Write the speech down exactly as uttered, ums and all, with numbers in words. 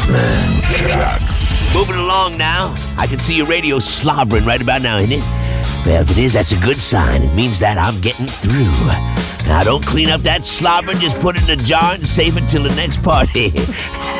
Wolfman Jack. Moving along now. I can see your radio slobbering right about now, isn't it? Well, if it is, that's a good sign. It means that I'm getting through. Now, don't clean up that slobber. Just put it in a jar and save it till the next party.